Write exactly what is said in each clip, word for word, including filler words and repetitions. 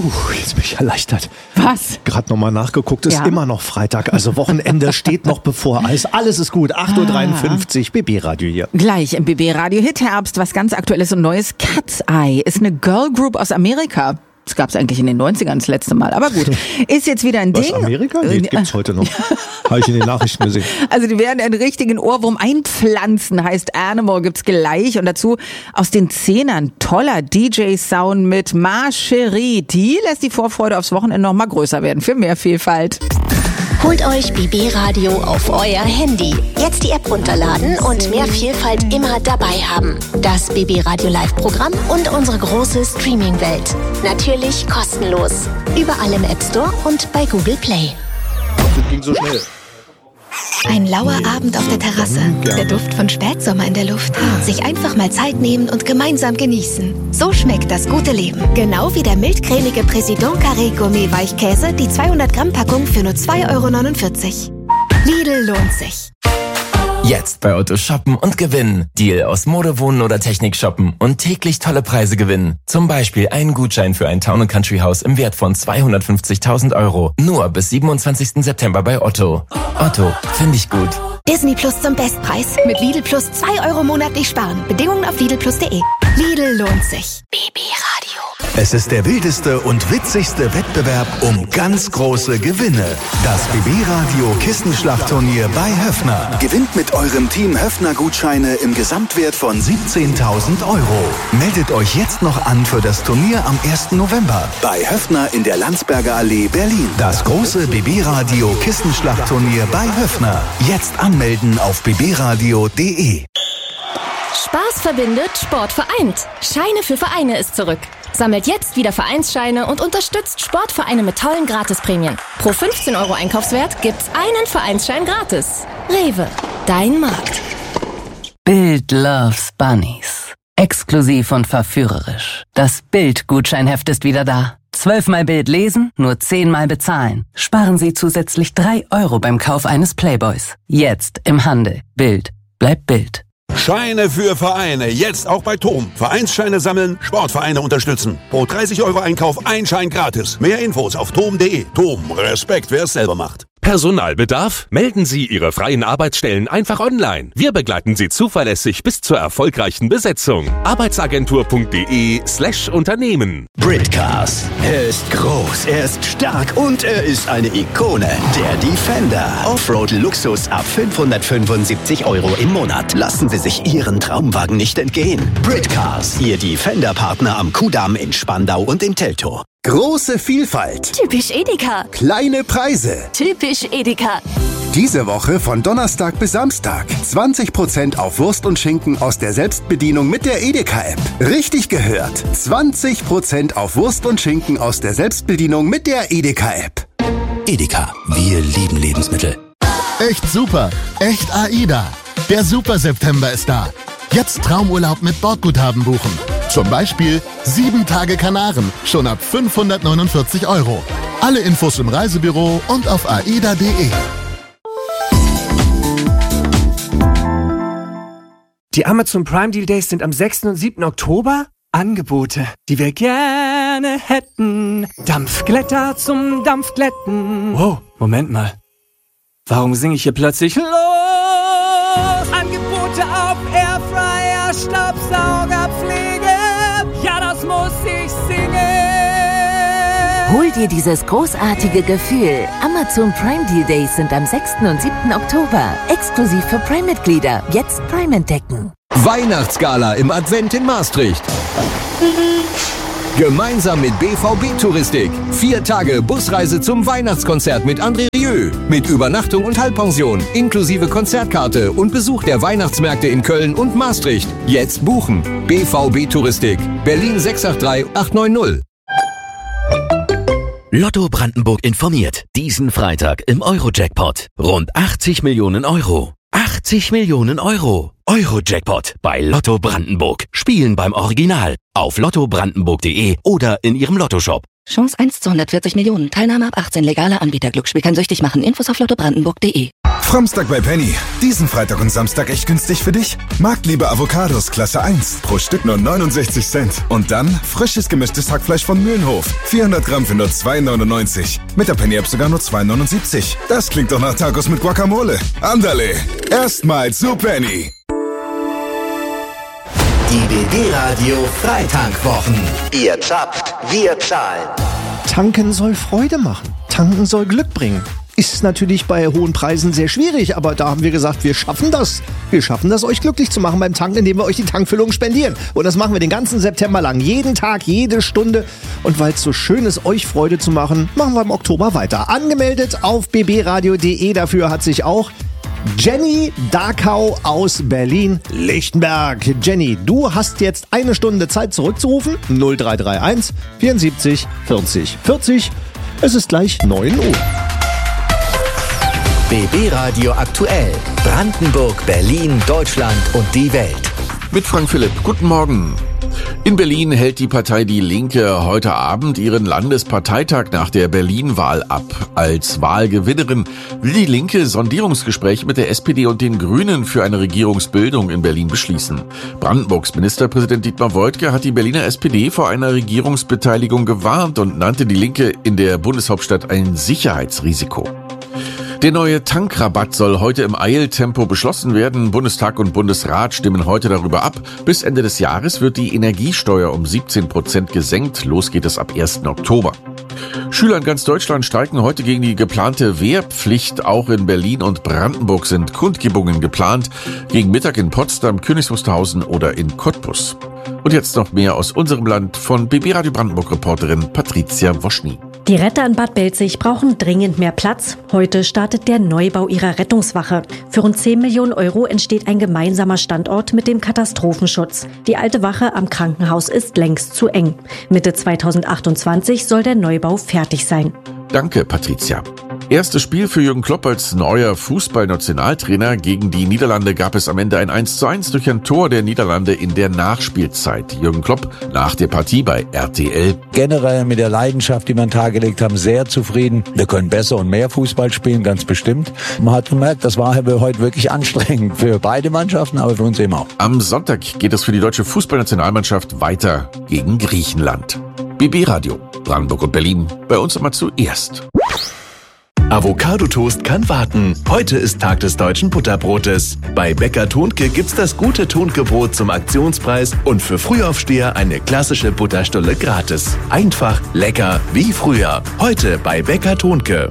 Puh, jetzt bin ich erleichtert. Was? Gerade nochmal nachgeguckt, ist Ja. immer noch Freitag, also Wochenende steht noch bevor. Alles, alles ist gut, acht Uhr dreiundfünfzig, B B-Radio hier. Gleich im B B-Radio Hit Herbst, was ganz Aktuelles und Neues. Cat's Eye ist eine Girl Group aus Amerika. Das gab es eigentlich in den neunzigern das letzte Mal, aber gut. Ist jetzt wieder ein Was, Ding. Amerika? Nee, das gibt's heute noch. Habe ich in den Nachrichten gesehen. Also die werden einen richtigen Ohrwurm einpflanzen, heißt Animal, gibt's gleich. Und dazu aus den Zehnern toller D J-Sound mit Ma Cherie. Die lässt die Vorfreude aufs Wochenende noch mal größer werden für mehr Vielfalt. Holt euch B B Radio auf euer Handy. Jetzt die App runterladen und mehr Vielfalt immer dabei haben. Das B B Radio Live-Programm und unsere große Streaming-Welt. Natürlich kostenlos. Überall im App Store und bei Google Play. Das ging so schnell. Ein lauer Abend auf der Terrasse. Der Duft von Spätsommer in der Luft. Sich einfach mal Zeit nehmen und gemeinsam genießen. So schmeckt das gute Leben. Genau wie der mildcremige Président Carré Gourmet Weichkäse, die zweihundert Gramm Packung für nur zwei Euro neunundvierzig. Lidl lohnt sich. Jetzt bei Otto shoppen und gewinnen. Deal aus Mode, Wohnen oder Technik shoppen und täglich tolle Preise gewinnen. Zum Beispiel einen Gutschein für ein Town and Country Haus im Wert von zweihundertfünfzigtausend Euro. Nur bis siebenundzwanzigsten September bei Otto. Otto, finde ich gut. Disney Plus zum Bestpreis. Mit Lidl Plus zwei Euro monatlich sparen. Bedingungen auf lidl plus punkt de. Lidl lohnt sich. B B Radio. Es ist der wildeste und witzigste Wettbewerb um ganz große Gewinne. Das B B-Radio Kissenschlachtturnier bei Höffner. Gewinnt mit eurem Team Höffner-Gutscheine im Gesamtwert von siebzehntausend Euro. Meldet euch jetzt noch an für das Turnier am ersten November bei Höffner in der Landsberger Allee, Berlin. Das große B B-Radio Kissenschlachtturnier bei Höffner. Jetzt anmelden auf b b radio punkt de. Spaß verbindet, Sport vereint. Scheine für Vereine ist zurück. Sammelt jetzt wieder Vereinsscheine und unterstützt Sportvereine mit tollen Gratisprämien. Pro fünfzehn Euro Einkaufswert gibt's einen Vereinsschein gratis. Rewe, dein Markt. Bild loves Bunnies. Exklusiv und verführerisch. Das Bild-Gutscheinheft ist wieder da. Zwölfmal Bild lesen, nur zehnmal bezahlen. Sparen Sie zusätzlich drei Euro beim Kauf eines Playboys. Jetzt im Handel. Bild. Bleibt Bild. Scheine für Vereine, jetzt auch bei Tom. Vereinsscheine sammeln, Sportvereine unterstützen. Pro dreißig Euro Einkauf ein Schein gratis. Mehr Infos auf tom punkt de. Tom, Respekt, wer es selber macht. Personalbedarf? Melden Sie Ihre freien Arbeitsstellen einfach online. Wir begleiten Sie zuverlässig bis zur erfolgreichen Besetzung. Arbeitsagentur.de slash Unternehmen. Britcars. Er ist groß, er ist stark und er ist eine Ikone. Der Defender. Offroad-Luxus ab fünfhundertfünfundsiebzig Euro im Monat. Lassen Sie sich Ihren Traumwagen nicht entgehen. Britcars. Ihr Defender-Partner am Kudamm in Spandau und in Teltow. Große Vielfalt. Typisch Edeka. Kleine Preise. Typisch Edeka. Diese Woche von Donnerstag bis Samstag. zwanzig Prozent auf Wurst und Schinken aus der Selbstbedienung mit der Edeka-App. Richtig gehört. zwanzig Prozent auf Wurst und Schinken aus der Selbstbedienung mit der Edeka-App. Edeka. Wir lieben Lebensmittel. Echt super. Echt AIDA. Der Super September ist da. Jetzt Traumurlaub mit Bordguthaben buchen. Zum Beispiel sieben Tage Kanaren, schon ab fünfhundertneunundvierzig Euro. Alle Infos im Reisebüro und auf aida punkt de. Die Amazon Prime Deal Days sind am sechsten und siebten Oktober. Angebote, die wir gerne hätten. Dampfglätter zum Dampfglätten. Wow, Moment mal. Warum singe ich hier plötzlich los? Angebote auf Airfryer, Staubsaugerpflege. Ja, das muss ich singen. Hol dir dieses großartige Gefühl. Amazon Prime Deal Days sind am sechsten und siebten Oktober. Exklusiv für Prime-Mitglieder. Jetzt Prime entdecken. Weihnachtsgala im Advent in Maastricht. Gemeinsam mit B V B Touristik. Vier Tage Busreise zum Weihnachtskonzert mit André Rieu. Mit Übernachtung und Halbpension, inklusive Konzertkarte und Besuch der Weihnachtsmärkte in Köln und Maastricht. Jetzt buchen. B V B Touristik. Berlin sechs acht drei acht neun null. Lotto Brandenburg informiert. Diesen Freitag im Euro-Jackpot. Rund achtzig Millionen Euro. achtzig Millionen Euro. Euro-Jackpot bei Lotto Brandenburg. Spielen beim Original. Auf lotto brandenburg punkt de oder in Ihrem Lottoshop. Chance eins zu hundertvierzig Millionen. Teilnahme ab achtzehn. Legaler Anbieter. Glücksspiel kann süchtig machen. Infos auf lotto brandenburg punkt de. Framstag bei Penny. Diesen Freitag und Samstag echt günstig für dich. Marktliebe Avocados Klasse eins. Pro Stück nur neunundsechzig Cent. Und dann frisches gemischtes Hackfleisch von Mühlenhof. vierhundert Gramm für nur zwei neunundneunzig. Mit der Penny-App sogar nur zwei neunundsiebzig. Das klingt doch nach Tacos mit Guacamole. Andale. Erstmals zu Penny. Die B B-Radio Freitankwwochen. Ihr zapft, wir zahlen. Tanken soll Freude machen. Tanken soll Glück bringen. Ist natürlich bei hohen Preisen sehr schwierig, aber da haben wir gesagt, wir schaffen das. Wir schaffen das, euch glücklich zu machen beim Tanken, indem wir euch die Tankfüllung spendieren. Und das machen wir den ganzen September lang, jeden Tag, jede Stunde. Und weil es so schön ist, euch Freude zu machen, machen wir im Oktober weiter. Angemeldet auf b b radio punkt d e, dafür hat sich auch Jenny Darkau aus Berlin-Lichtenberg. Jenny, du hast jetzt eine Stunde Zeit zurückzurufen. null drei drei eins vierundsiebzig vierzig vierzig. Es ist gleich neun Uhr. B B-Radio aktuell. Brandenburg, Berlin, Deutschland und die Welt. Mit Frank Philipp. Guten Morgen. In Berlin hält die Partei Die Linke heute Abend ihren Landesparteitag nach der Berlin-Wahl ab. Als Wahlgewinnerin will die Linke Sondierungsgespräche mit der S P D und den Grünen für eine Regierungsbildung in Berlin beschließen. Brandenburgs Ministerpräsident Dietmar Woidke hat die Berliner S P D vor einer Regierungsbeteiligung gewarnt und nannte die Linke in der Bundeshauptstadt ein Sicherheitsrisiko. Der neue Tankrabatt soll heute im Eiltempo beschlossen werden. Bundestag und Bundesrat stimmen heute darüber ab. Bis Ende des Jahres wird die Energiesteuer um siebzehn Prozent gesenkt. Los geht es ab ersten Oktober. Schüler in ganz Deutschland streiken heute gegen die geplante Wehrpflicht. Auch in Berlin und Brandenburg sind Kundgebungen geplant. Gegen Mittag in Potsdam, Königs Wusterhausen oder in Cottbus. Und jetzt noch mehr aus unserem Land von B B Radio Brandenburg-Reporterin Patricia Woschny. Die Retter in Bad Belzig brauchen dringend mehr Platz. Heute startet der Neubau ihrer Rettungswache. Für rund zehn Millionen Euro entsteht ein gemeinsamer Standort mit dem Katastrophenschutz. Die alte Wache am Krankenhaus ist längst zu eng. Mitte zweitausendachtundzwanzig soll der Neubau fertig sein. Danke, Patricia. Erstes Spiel für Jürgen Klopp als neuer Fußballnationaltrainer. Gegen die Niederlande gab es am Ende ein eins zu eins durch ein Tor der Niederlande in der Nachspielzeit. Jürgen Klopp nach der Partie bei R T L. Generell mit der Leidenschaft, die wir an den Tag gelegt haben, sehr zufrieden. Wir können besser und mehr Fußball spielen, ganz bestimmt. Man hat gemerkt, das war heute wirklich anstrengend für beide Mannschaften, aber für uns eben auch. Am Sonntag geht es für die deutsche Fußballnationalmannschaft weiter gegen Griechenland. B B Radio, Brandenburg und Berlin, bei uns immer zuerst. Avocado-Toast kann warten. Heute ist Tag des deutschen Butterbrotes. Bei Bäcker Thonke gibt's das gute Thonke-Brot zum Aktionspreis und für Frühaufsteher eine klassische Butterstulle gratis. Einfach, lecker, wie früher. Heute bei Bäcker Thonke.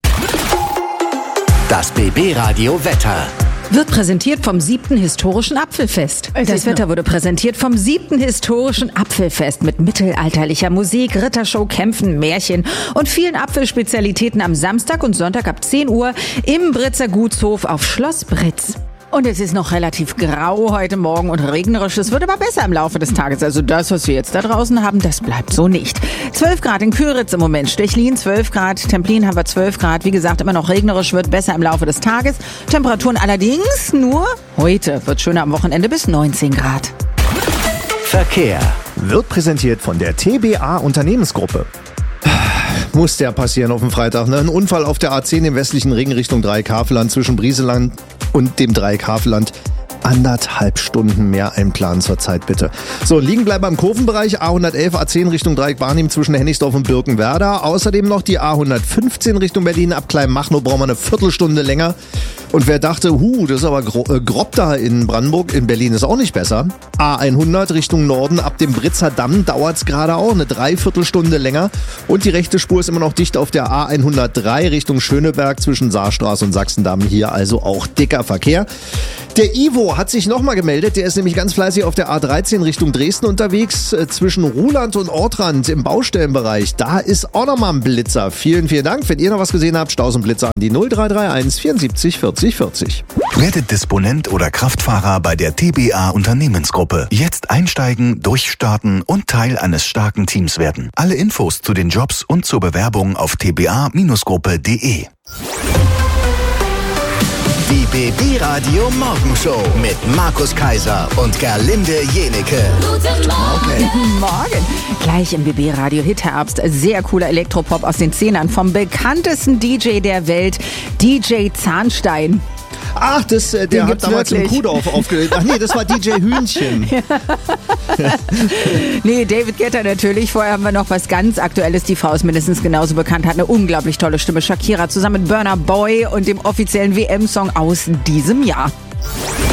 Das B B-Radio Wetter. Wird präsentiert vom siebten historischen Apfelfest. Das Wetter wurde präsentiert vom siebten historischen Apfelfest mit mittelalterlicher Musik, Rittershow, Kämpfen, Märchen und vielen Apfelspezialitäten am Samstag und Sonntag ab zehn Uhr im Britzer Gutshof auf Schloss Britz. Und es ist noch relativ grau heute Morgen und regnerisch. Es wird aber besser im Laufe des Tages. Also das, was wir jetzt da draußen haben, das bleibt so nicht. zwölf Grad in Küritz im Moment. Stechlin zwölf Grad. Templin haben wir zwölf Grad. Wie gesagt, immer noch regnerisch, wird besser im Laufe des Tages. Temperaturen allerdings nur heute. Wird schöner am Wochenende bis neunzehn Grad. Verkehr. Wird präsentiert von der T B A Unternehmensgruppe. Muss der passieren auf dem Freitag, ne? Ein Unfall auf der A zehn im westlichen Ring Richtung Dreieck-Havelland zwischen Brieseland und dem Dreieck-Havelland. Anderthalb Stunden mehr einplanen zurzeit, bitte. So, liegen bleiben am Kurvenbereich A hundertelf, A zehn Richtung Dreieck-Barnim zwischen Hennigsdorf und Birkenwerder. Außerdem noch die A hundertfünfzehn Richtung Berlin. Ab Kleinmachnow brauchen wir eine Viertelstunde länger. Und wer dachte, hu, das ist aber gro- äh, grob da in Brandenburg, in Berlin ist auch nicht besser. A hundert Richtung Norden, ab dem Britzer Damm dauert's gerade auch eine Dreiviertelstunde länger. Und die rechte Spur ist immer noch dicht auf der A hundertdrei Richtung Schöneberg zwischen Saarstraße und Sachsendamm. Hier also auch dicker Verkehr. Der Ivo hat sich nochmal gemeldet. Der ist nämlich ganz fleißig auf der A dreizehn Richtung Dresden unterwegs. Äh, zwischen Ruhland und Ortrand im Baustellenbereich. Da ist auch nochmal ein Blitzer. Vielen, vielen Dank. Wenn ihr noch was gesehen habt, Staus und Blitzer an die null drei drei eins vierundsiebzig vierzig vierzig. Werdet Disponent oder Kraftfahrer bei der T B A Unternehmensgruppe. Jetzt einsteigen, durchstarten und Teil eines starken Teams werden. Alle Infos zu den Jobs und zur Bewerbung auf t b a Gruppe punkt d e. Die B B-Radio Morgenshow mit Markus Kaiser und Gerlinde Jenecke. Guten Morgen. Guten Morgen. Gleich im B B-Radio Hitherbst. Sehr cooler Elektropop aus den Zehnern vom bekanntesten D J der Welt, D J Zahnstein. Ach, das, äh, der hat damals wirklich im Kuhdorf aufgelegt. Ach nee, das war D J Hühnchen. Nee, David Guetta natürlich. Vorher haben wir noch was ganz Aktuelles. Die Frau ist mindestens genauso bekannt, hat eine unglaublich tolle Stimme. Shakira zusammen mit Burna Boy und dem offiziellen W M-Song aus diesem Jahr.